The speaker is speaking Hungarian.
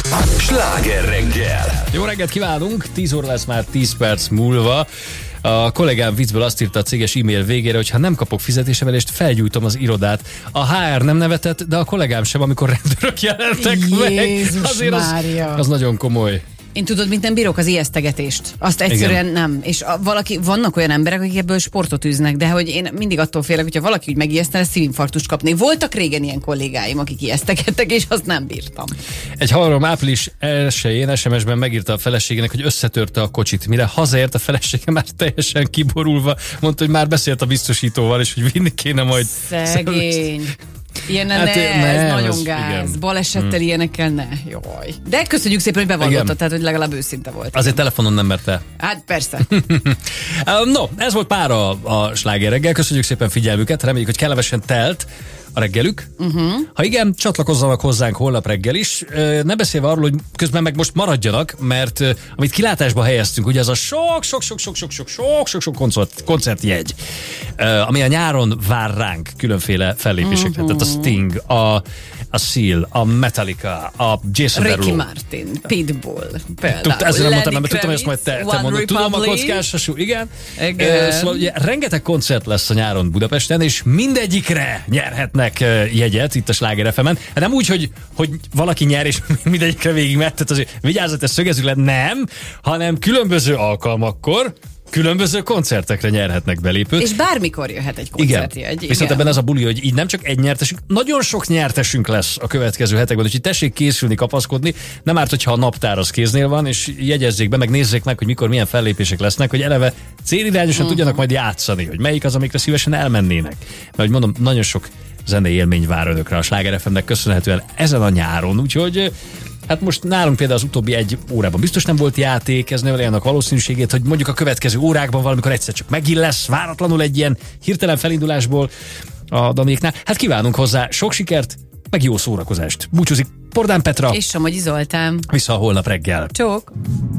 Sláger reggel. Jó reggelt kívánunk, 10 óra lesz már 10 perc múlva. A kollégám viccből azt írta a céges e-mail végére, hogy ha nem kapok fizetésemelést, felgyújtom az irodát. A HR nem nevetett, de a kollégám sem, amikor rendőrök jelentek meg. Azért az nagyon komoly. Én tudod, mint nem bírok az ijesztegetést. Azt egyszerűen nem. És vannak olyan emberek, akik ebből sportot űznek, de hogy én mindig attól félek, hogyha valaki úgy megijesztene, szívinfarktust kapni. Voltak régen ilyen kollégáim, akik ijesztegettek, és azt nem bírtam. Egy haverom április 1-én SMS-ben megírta a feleségének, hogy összetörte a kocsit. Mire hazaért, a felesége már teljesen kiborulva mondta, hogy már beszélt a biztosítóval, és hogy vinni kéne majd. Szegény. Ilyen ez nagyon gáz. Igen. Balesettel ilyenekkel ne. Jaj. De köszönjük szépen, hogy bevallottad, tehát hogy legalább őszinte volt. Azért telefonon nem merte. Hát persze. No, ez volt pár a Sláger reggel. Köszönjük szépen figyelmüket. Reméljük, hogy kellemesen telt a reggelük. Ha igen, csatlakozzanak hozzánk holnap reggel is. Ne beszélve arról, hogy közben meg most maradjanak, mert amit kilátásba helyeztünk, ugye az a sok koncertjegy, ami a nyáron vár ránk különféle fellépésekre. Tehát a Sting, a Seal, a Metallica, a Jason Derulo. Ricky Martin, Pitbull, például. Ezzel mondtam, mert tudtam, hogy ezt majd te mondod. Tudom a kockás, igen. Szóval ugye rengeteg koncert lesz a nyáron Budapesten, és mindegyikre nyerhetnek jegyet itt a Sláger FM-en. Hát nem úgy, hogy valaki nyer, és mindegyikre végig megy, tehát azért vigyázzat, ezt szögezzük le, nem, hanem különböző alkalmakkor különböző koncertekre nyerhetnek belépőt. És bármikor jöhet egy koncertjegy. Igen. Viszont ebben az a buli, hogy így nem csak egy nyertesünk, nagyon sok nyertesünk lesz a következő hetekben, úgyhogy tessék készülni, kapaszkodni. Nem árt, hogyha a naptár az kéznél van, és jegyezzék be, meg nézzék meg, hogy mikor milyen fellépések lesznek, hogy eleve célirányosan tudjanak majd játszani, hogy melyik az, amikre szívesen elmennének. Mert hogy mondom, nagyon sok zenei élmény vár önökre a Sláger FM-nek köszönhetően ezen a nyáron, úgyhogy hát most nálunk például az utóbbi egy órában biztos nem volt játék, ez növeli annak valószínűségét, hogy mondjuk a következő órákban valamikor egyszer csak megint lesz, váratlanul egy ilyen hirtelen felindulásból a Daméknál. Hát kívánunk hozzá sok sikert, meg jó szórakozást. Búcsúzik Pordán Petra. És Somogyi Zoltán. Vissza holnap reggel. Csók.